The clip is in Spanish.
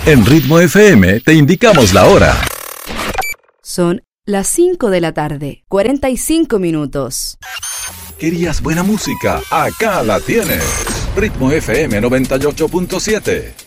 En Ritmo FM te indicamos la hora. Son las 5 de la tarde, 45 minutos. ¿Querías buena música? Acá la tienes. Ritmo FM 98.7.